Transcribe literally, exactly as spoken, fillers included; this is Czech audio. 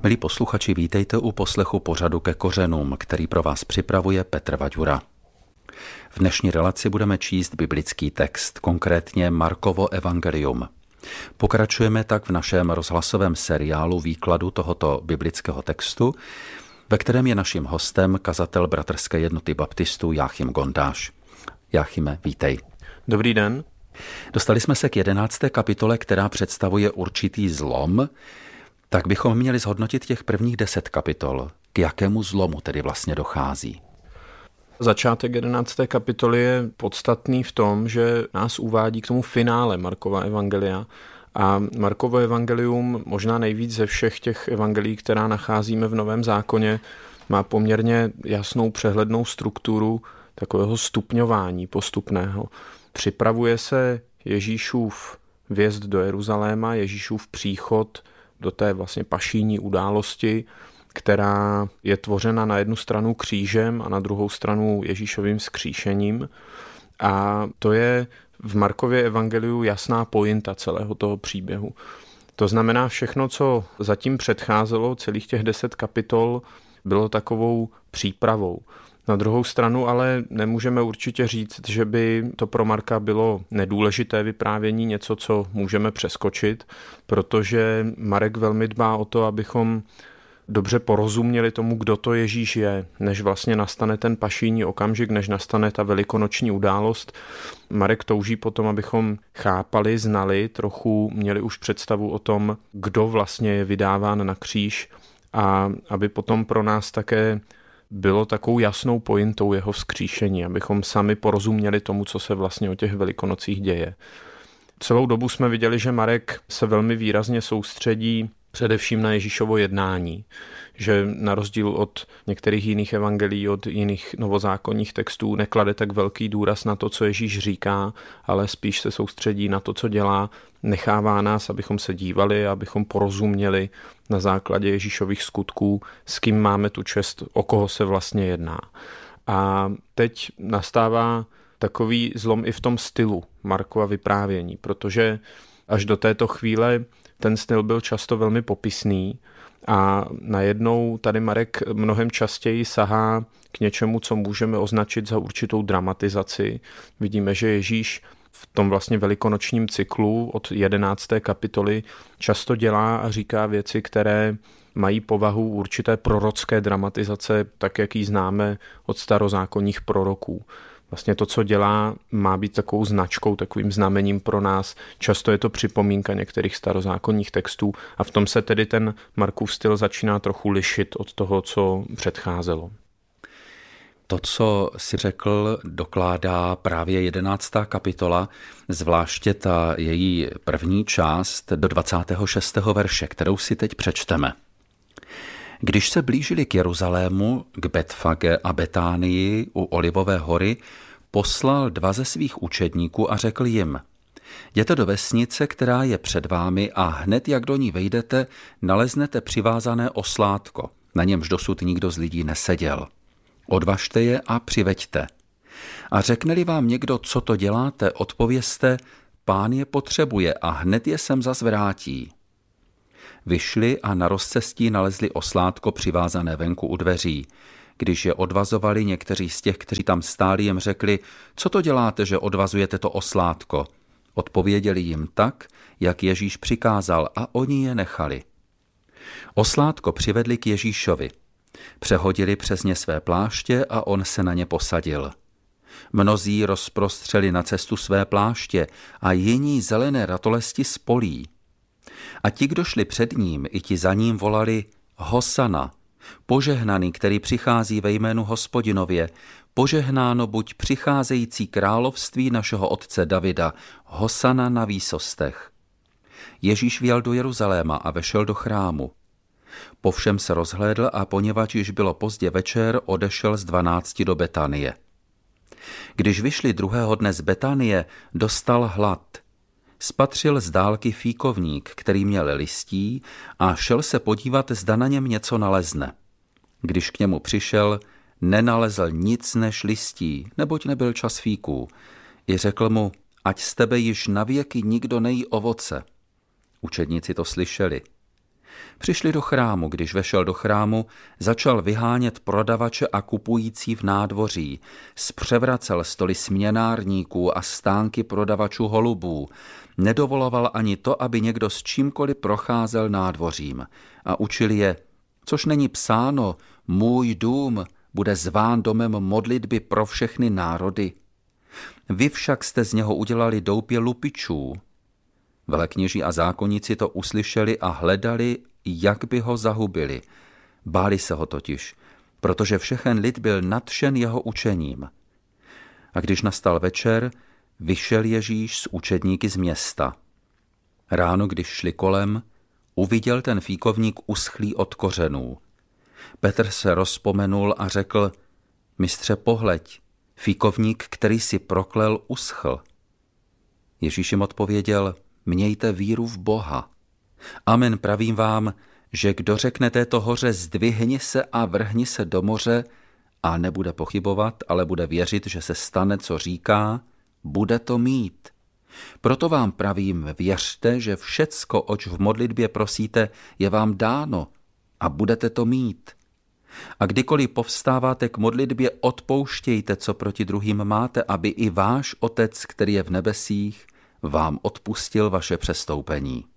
Milí posluchači, vítejte u poslechu pořadu Ke kořenům, který pro vás připravuje Petr Vaďura. V dnešní relaci budeme číst biblický text, konkrétně Markovo evangelium. Pokračujeme tak v našem rozhlasovém seriálu výkladu tohoto biblického textu, ve kterém je naším hostem kazatel Bratrské jednoty baptistů Jáchym Gondáš. Jáchyme, vítej. Dobrý den. Dostali jsme se k jedenácté kapitole, která představuje určitý zlom. Tak bychom měli zhodnotit těch prvních deset kapitol. K jakému zlomu tedy vlastně dochází? Začátek jedenácté kapitoly je podstatný v tom, že nás uvádí k tomu finále Markova evangelia. A Markovo evangelium, možná nejvíc ze všech těch evangelií, která nacházíme v Novém zákoně, má poměrně jasnou přehlednou strukturu takového stupňování postupného. Připravuje se Ježíšův vjezd do Jeruzaléma, Ježíšův příchod do té vlastně pašijní události, která je tvořena na jednu stranu křížem a na druhou stranu Ježíšovým vzkříšením. A to je v Markově evangeliu jasná pointa celého toho příběhu. To znamená, všechno, co zatím předcházelo, celých těch deset kapitol, bylo takovou přípravou. Na druhou stranu ale nemůžeme určitě říct, že by to pro Marka bylo nedůležité vyprávění, něco, co můžeme přeskočit, protože Marek velmi dbá o to, abychom dobře porozuměli tomu, kdo to Ježíš je, než vlastně nastane ten pašijní okamžik, než nastane ta velikonoční událost. Marek touží potom, abychom chápali, znali, trochu měli už představu o tom, kdo vlastně je vydáván na kříž a aby potom pro nás také bylo takovou jasnou pointou jeho vzkříšení, abychom sami porozuměli tomu, co se vlastně o těch velikonocích děje. Celou dobu jsme viděli, že Marek se velmi výrazně soustředí především na Ježíšovo jednání, že na rozdíl od některých jiných evangelií, od jiných novozákonních textů neklade tak velký důraz na to, co Ježíš říká, ale spíš se soustředí na to, co dělá, nechává nás, abychom se dívali, abychom porozuměli na základě Ježíšových skutků, s kým máme tu čest, o koho se vlastně jedná. A teď nastává takový zlom i v tom stylu Markova vyprávění, protože až do této chvíle ten styl byl často velmi popisný a najednou tady Marek mnohem častěji sahá k něčemu, co můžeme označit za určitou dramatizaci. Vidíme, že Ježíš v tom vlastně velikonočním cyklu od jedenácté kapitoly často dělá a říká věci, které mají povahu určité prorocké dramatizace, tak jak ji známe od starozákonních proroků. Vlastně to, co dělá, má být takovou značkou, takovým znamením pro nás. Často je to připomínka některých starozákonních textů a v tom se tedy ten Markův styl začíná trochu lišit od toho, co předcházelo. To, co si řekl, dokládá právě jedenáctá kapitola, zvláště ta její první část do dvacátého šestého verše, kterou si teď přečteme. Když se blížili k Jeruzalému, k Betfage a Betánii u Olivové hory, poslal dva ze svých učedníků a řekl jim: Jděte do vesnice, která je před vámi, a hned jak do ní vejdete, naleznete přivázané oslátko, na němž dosud nikdo z lidí neseděl. Odvažte je a přiveďte. A řekne-li vám někdo, co to děláte, odpovězte: Pán je potřebuje a hned je sem zas vrátí. Vyšli a na rozcestí nalezli oslátko přivázané venku u dveří. Když je odvazovali, někteří z těch, kteří tam stáli, jim řekli: Co to děláte, že odvazujete to oslátko? Odpověděli jim tak, jak Ježíš přikázal, a oni je nechali. Oslátko přivedli k Ježíšovi. Přehodili přes ně své pláště a on se na ně posadil. Mnozí rozprostřeli na cestu své pláště a jiní zelené ratolesti z polí. A ti, kdo šli před ním, i ti za ním volali: Hosana, požehnaný, který přichází ve jménu Hospodinově, požehnáno buď přicházející království našeho otce Davida, Hosana na výsostech. Ježíš vjel do Jeruzaléma a vešel do chrámu. Povšem se rozhlédl a poněvadž již bylo pozdě večer, odešel z dvanácti do Betanie. Když vyšli druhého dne z Betanie, dostal hlad. Spatřil z dálky fíkovník, který měl listí, a šel se podívat, zda na něm něco nalezne. Když k němu přišel, nenalezl nic než listí, neboť nebyl čas fíků. I řekl mu: ať z tebe již navěky nikdo nejí ovoce. Učedníci to slyšeli. Přišli do chrámu, když vešel do chrámu, začal vyhánět prodavače a kupující v nádvoří, zpřevracel stoly směnárníků a stánky prodavačů holubů, nedovoloval ani to, aby někdo s čímkoliv procházel nádvořím a učil je, což není psáno, můj dům bude zván domem modlitby pro všechny národy. Vy však jste z něho udělali doupě lupičů. Velekněží a zákonníci to uslyšeli a hledali, jak by ho zahubili. Báli se ho totiž, protože všechen lid byl nadšen jeho učením. A když nastal večer, vyšel Ježíš s učedníky z města. Ráno, když šli kolem, uviděl ten fíkovník uschlý od kořenů. Petr se rozpomenul a řekl, mistře, pohleď, fíkovník, který si proklel, uschl. Ježíš jim odpověděl, mějte víru v Boha. Amen, pravím vám, že kdo řekne této hoře, zdvihni se a vrhni se do moře a nebude pochybovat, ale bude věřit, že se stane, co říká, bude to mít. Proto vám pravím, věřte, že všecko, oč v modlitbě prosíte, je vám dáno a budete to mít. A kdykoliv povstáváte k modlitbě, odpouštějte, co proti druhým máte, aby i váš Otec, který je v nebesích, vám odpustil vaše přestoupení.